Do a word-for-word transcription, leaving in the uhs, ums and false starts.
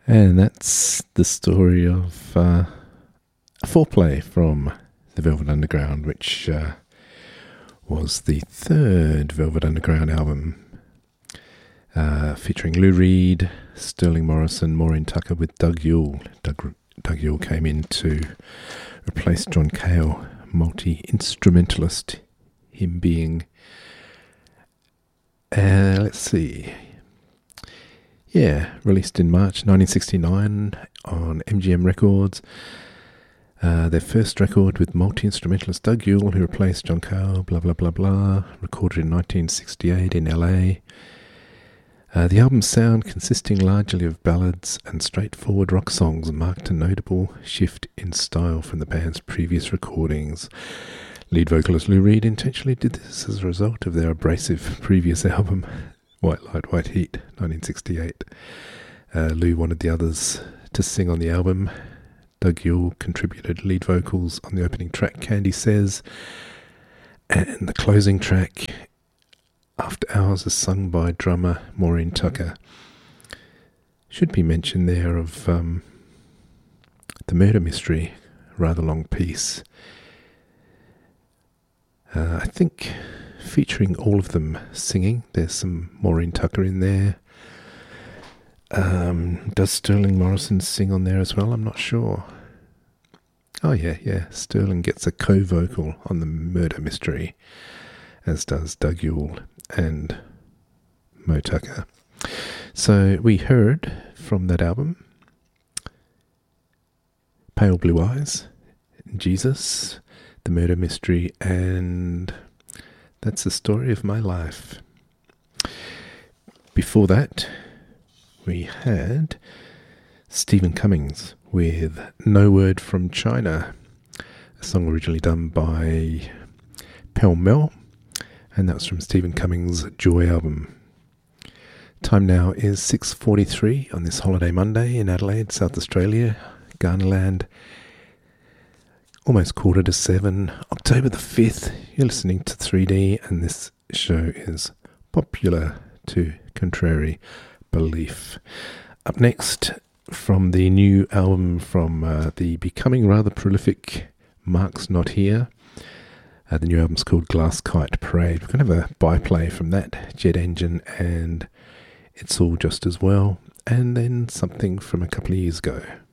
And that's the story of uh, a foreplay from the Velvet Underground, which uh, was the third Velvet Underground album, uh, featuring Lou Reed, Sterling Morrison, Maureen Tucker with Doug Yule. Doug, Doug Yule came in to replace John Cale, multi-instrumentalist, him being, uh, let's see... Yeah, released in March nineteen sixty-nine on M G M Records. Uh, their first record with multi-instrumentalist Doug Yule, who replaced John Cale, blah, blah, blah, blah. Recorded in nineteen sixty-eight in L A. Uh, the album's sound, consisting largely of ballads and straightforward rock songs, marked a notable shift in style from the band's previous recordings. Lead vocalist Lou Reed intentionally did this as a result of their abrasive previous album, White Light, White Heat, nineteen sixty-eight. Uh, Lou wanted the others to sing on the album. Doug Yule contributed lead vocals on the opening track, Candy Says, and the closing track, After Hours, is sung by drummer Maureen Tucker. Should be mentioned there of um, The Murder Mystery, rather long piece. Uh, I think... featuring all of them singing. There's some Maureen Tucker in there. Um, does Sterling Morrison sing on there as well? I'm not sure. Oh yeah, yeah. Sterling gets a co-vocal on the Murder Mystery, as does Doug Yule and Mo Tucker. So we heard from that album Pale Blue Eyes, Jesus, The Murder Mystery, and That's the Story of My Life. Before that, we had Stephen Cummings with No Word from China, a song originally done by Pell Mell, and that was from Stephen Cummings' Joy album. Time now is six forty-three on this holiday Monday in Adelaide, South Australia, Ghanaland. Almost quarter to seven, October the fifth. You're listening to three D, and this show is popular to contrary belief. Up next, from the new album from uh, the becoming rather prolific Mark's Not Here. Uh, the new album's called Glass Kite Parade. We're going to have a byplay from that, Jet Engine and It's All Just As Well, and then something from a couple of years ago.